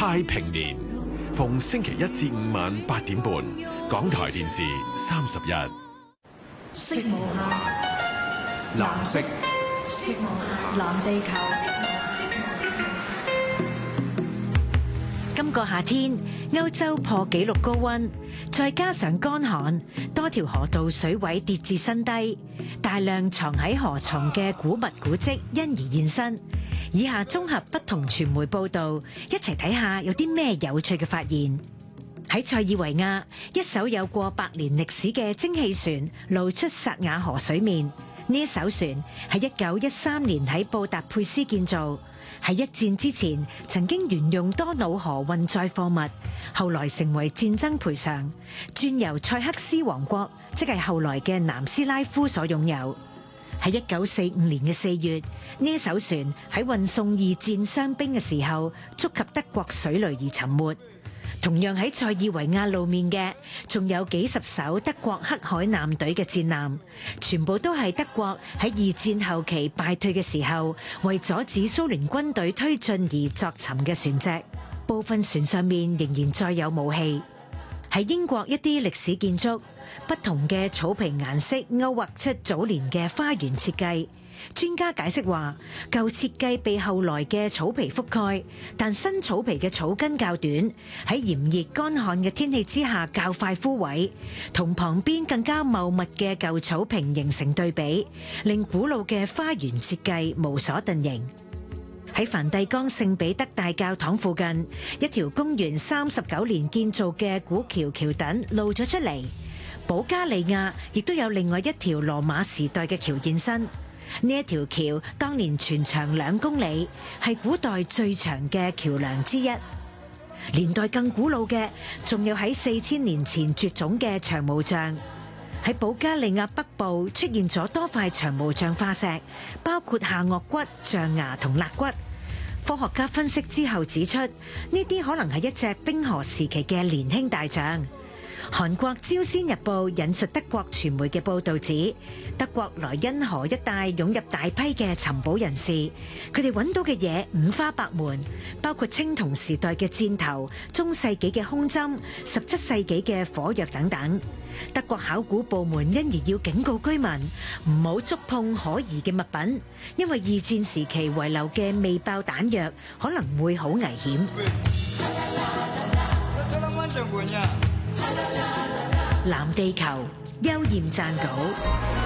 太平年，逢星期一至五晚8點半，港台電視31。 色無限，藍色，色無限，藍地球。 今個夏天，歐洲破紀錄高溫，再加上乾旱，多條河道水位跌至新低，大量藏喺河床嘅古物古蹟因而現身。以下綜合不同傳媒報道，一齊睇下有啲咩有趣嘅發現。喺塞爾維亞，一艘有過100年歷史嘅蒸汽船露出薩瓦河水面。呢一艘船喺1913年喺布達佩斯建造。喺一戰之前，曾經沿用多瑙河運載貨物，後來成為戰爭賠償，轉由塞克斯王國，即係後來嘅南斯拉夫所擁有。喺1945年嘅4月，呢艘船喺運送二戰傷兵嘅時候，觸及德國水雷而沉沒。同樣喺塞爾維亞露面嘅，仲有幾十艘德國黑海艦隊嘅戰艦，全部都係德國喺二戰後期敗退嘅時候，為阻止蘇聯軍隊推進而作沉嘅船隻。部分船上面仍然載有武器。喺英國一啲歷史建築，不同嘅草皮顏色勾畫出早年嘅花園設計。專家解釋話，舊設計被後來嘅草皮覆蓋，但新草皮嘅草根較短，喺炎熱乾旱嘅天氣之下較快枯萎，同旁邊更加茂密嘅舊草坪形成對比，令古老嘅花園設計無所遁形。喺梵蒂岡聖彼得大教堂附近，一條公元39年建造嘅古橋橋墩露咗出嚟。保加利亞亦都有另外一條羅馬時代嘅橋現身。呢一條橋當年全長2公里，係古代最長嘅橋樑之一。年代更古老嘅，仲有喺4000年前絕種嘅長毛象。喺保加利亞北部出現咗多塊長毛象化石，包括下顎骨、象牙同肋骨。科學家分析之後指出，呢啲可能係一隻冰河時期嘅年輕大象。韓國《朝鮮日報》引述德國傳媒嘅報導指，德國萊茵河一帶湧入大批嘅尋寶人士，佢哋揾到嘅嘢五花八門，包括青銅時代嘅箭頭、中世紀嘅胸針、17世紀嘅火藥等等。德國考古部門因而要警告居民唔好觸碰可疑嘅物品，因為二戰時期遺留嘅未爆彈藥可能會好危險。藍地球，邱焱撰稿。